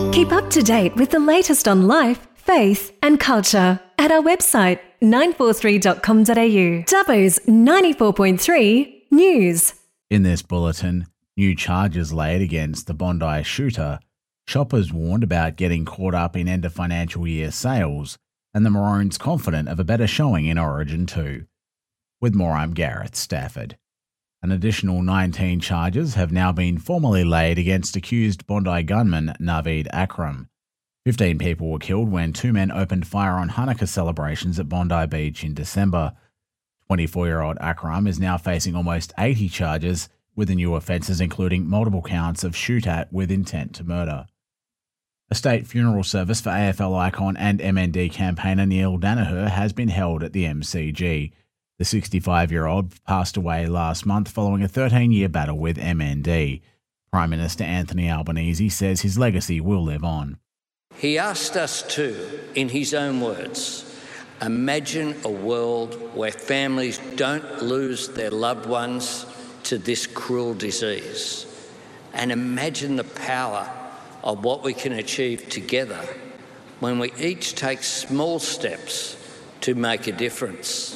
Keep up to date with the latest on life, faith and culture at our website 943.com.au. Dubbo's 94.3 News. In this bulletin, new charges laid against the Bondi shooter, shoppers warned about getting caught up in end of financial year sales, and the Maroons confident of a better showing in Origin 2. With more, I'm Gareth Stafford. An additional 19 charges have now been formally laid against accused Bondi gunman Naveed Akram. 15 people were killed when two men opened fire on Hanukkah celebrations at Bondi Beach in December. 24-year-old Akram is now facing almost 80 charges, with the new offences including multiple counts of shoot at with intent to murder. A state funeral service for AFL icon and MND campaigner Neil Daniher has been held at the MCG. The 65-year-old passed away last month following a 13-year battle with MND. Prime Minister Anthony Albanese says his legacy will live on. He asked us to, in his own words, imagine a world where families don't lose their loved ones to this cruel disease, and imagine the power of what we can achieve together when we each take small steps to make a difference.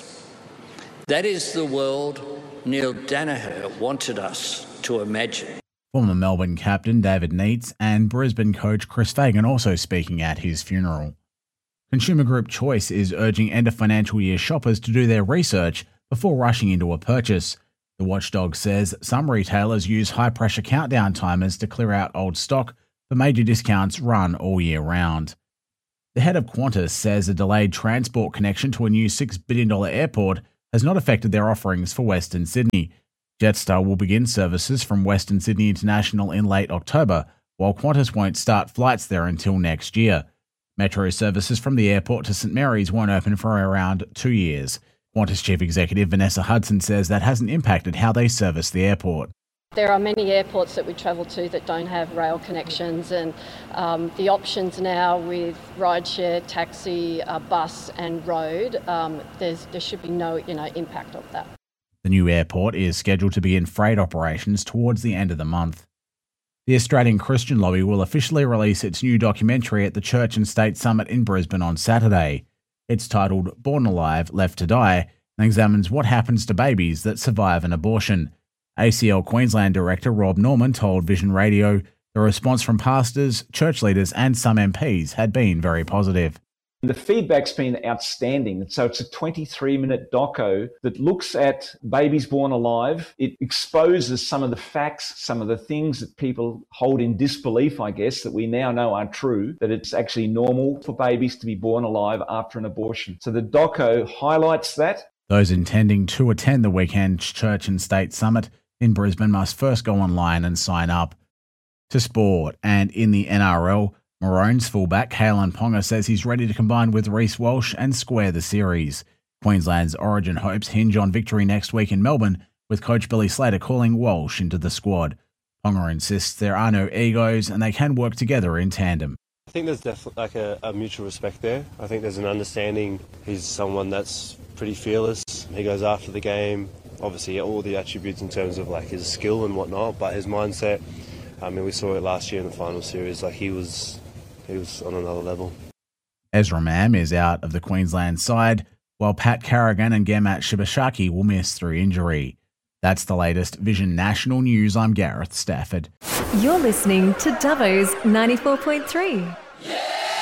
That is the world Neil Daniher wanted us to imagine. Former Melbourne captain David Neitz and Brisbane coach Chris Fagan also speaking at his funeral. Consumer Group Choice is urging end of financial year shoppers to do their research before rushing into a purchase. The watchdog says some retailers use high-pressure countdown timers to clear out old stock for major discounts run all year round. The head of Qantas says a delayed transport connection to a new $6 billion airport has not affected their offerings for Western Sydney. Jetstar will begin services from Western Sydney International in late October, while Qantas won't start flights there until next year. Metro services from the airport to St Mary's won't open for around 2 years. Qantas Chief Executive Vanessa Hudson says that hasn't impacted how they service the airport. There are many airports that we travel to that don't have rail connections, and the options now with rideshare, taxi, bus and road, there should be no impact of that. The new airport is scheduled to begin freight operations towards the end of the month. The Australian Christian Lobby will officially release its new documentary at the Church and State Summit in Brisbane on Saturday. It's titled Born Alive, Left to Die, and examines what happens to babies that survive an abortion. ACL Queensland Director Rob Norman told Vision Radio the response from pastors, church leaders and some MPs had been very positive. The feedback's been outstanding. So it's a 23-minute doco that looks at babies born alive. It exposes some of the facts, some of the things that people hold in disbelief, I guess, that we now know are true, that it's actually normal for babies to be born alive after an abortion. So the doco highlights that. Those intending to attend the weekend's Church and State Summit in Brisbane must first go online and sign up. To sport, and in the NRL, Maroons fullback Kalen Ponga says he's ready to combine with Reece Walsh and square the series. Queensland's Origin hopes hinge on victory next week in Melbourne, with coach Billy Slater calling Walsh into the squad. Ponga insists there are no egos and they can work together in tandem. I think there's definitely a mutual respect there. I think there's an understanding. He's someone that's pretty fearless. He goes after the game. Obviously, all the attributes in terms of his skill and whatnot, but his mindset. I mean, we saw it last year in the final series. He was on another level. Ezra Mam is out of the Queensland side, while Pat Carrigan and Gemat Shibashaki will miss through injury. That's the latest Vision National News. I'm Gareth Stafford. You're listening to Dubbo's 94.3.